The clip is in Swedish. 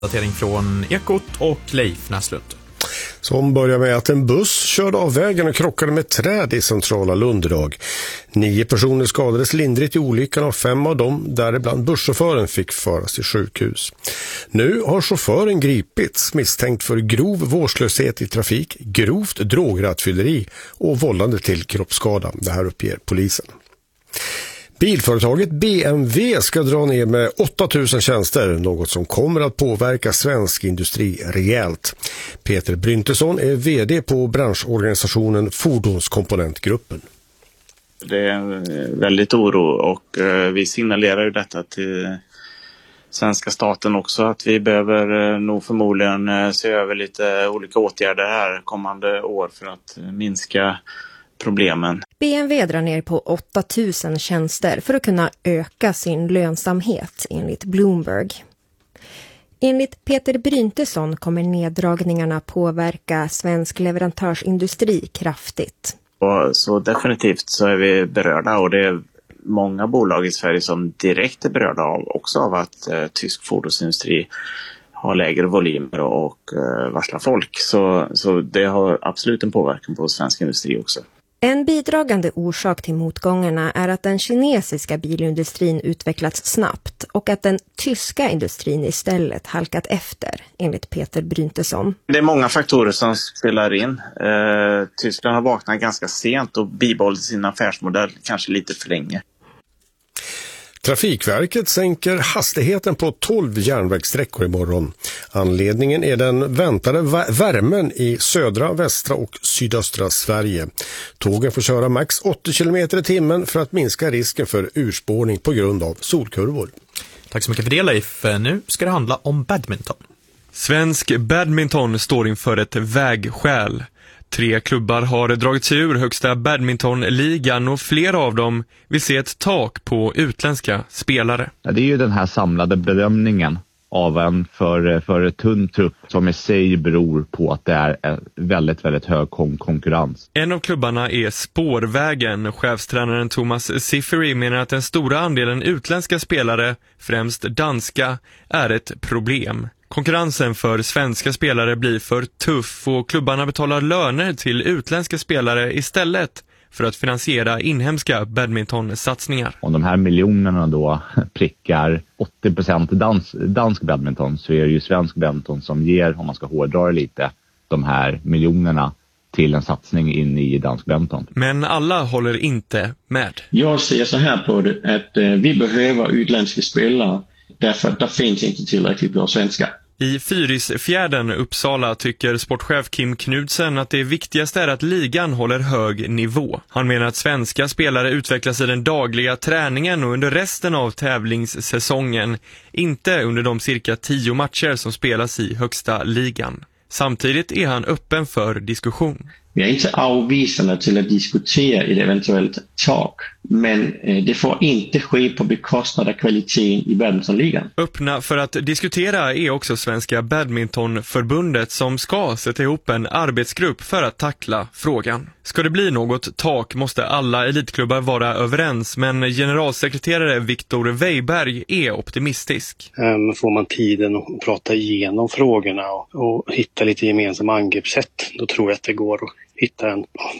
Datering från Ekot och Leif Näslund. Som börjar med att en buss körde av vägen och krockade med träd i centrala Lund idag. 9 personer skadades lindrigt i olyckan och 5 av dem, däribland busschauffören, fick föras till sjukhus. Nu har chauffören gripits misstänkt för grov vårdslöshet i trafik, grovt drograttfylleri och vållande till kroppsskada. Det här uppger polisen. Bilföretaget BMW ska dra ner med 8000 tjänster, något som kommer att påverka svensk industri rejält. Peter Bryntesson är vd på branschorganisationen Fordonskomponentgruppen. Det är en väldigt oro och vi signalerar ju detta till svenska staten också, att vi behöver nog förmodligen se över lite olika åtgärder här kommande år för att minska problemen. BMW drar ner på 8000 tjänster för att kunna öka sin lönsamhet enligt Bloomberg. Enligt Peter Bryntesson kommer neddragningarna påverka svensk leverantörsindustri kraftigt. Så definitivt så är vi berörda, och det är många bolag i Sverige som direkt är berörda av att tysk fordonsindustri har lägre volymer och varslar folk. Så det har absolut en påverkan på svensk industri också. En bidragande orsak till motgångarna är att den kinesiska bilindustrin utvecklats snabbt och att den tyska industrin istället halkat efter, enligt Peter Bryntesson. Det är många faktorer som spelar in. Tyskland har vaknat ganska sent och bibehållit sin affärsmodell kanske lite för länge. Trafikverket sänker hastigheten på 12 järnvägssträckor imorgon. Anledningen är den väntade värmen i södra, västra och sydöstra Sverige. Tågen får köra max 80 km i timmen för att minska risken för urspårning på grund av solkurvor. Tack så mycket för det, Leif. Nu ska det handla om badminton. Svensk badminton står inför ett vägskäl. 3 klubbar har dragit sig ur högsta badmintonligan och flera av dem vill se ett tak på utländska spelare. Ja, det är ju den här samlade bedömningen av en för tunn trupp som i sig beror på att det är väldigt, väldigt hög konkurrens. En av klubbarna är Spårvägen. Chefstränaren Thomas Siffery menar att den stora andelen utländska spelare, främst danska, är ett problem. Konkurrensen för svenska spelare blir för tuff och klubbarna betalar löner till utländska spelare istället för att finansiera inhemska badmintonsatsningar. Om de här miljonerna då prickar 80% dansk badminton, så är det ju svensk badminton som ger, om man ska hårdra det lite, de här miljonerna till en satsning in i dansk badminton. Men alla håller inte med. Jag ser så här på det, att vi behöver utländska spelare därför att det finns inte tillräckligt bra svenska. I Fyrisfjärden, Uppsala, tycker sportchef Kim Knudsen att det viktigaste är att ligan håller hög nivå. Han menar att svenska spelare utvecklas i den dagliga träningen och under resten av tävlingssäsongen, inte under de cirka 10 matcher som spelas i högsta ligan. Samtidigt är han öppen för diskussion. Vi är inte avvisande till att diskutera ett eventuellt tak, men det får inte ske på bekostnad av kvaliteten i badmintonligan. Öppna för att diskutera är också Svenska badmintonförbundet, som ska sätta ihop en arbetsgrupp för att tackla frågan. Ska det bli något tak måste alla elitklubbar vara överens, men generalsekreterare Viktor Weiberg är optimistisk. Får man tiden att prata igenom frågorna och hitta lite gemensamma angreppssätt, då tror jag att det går att hitta en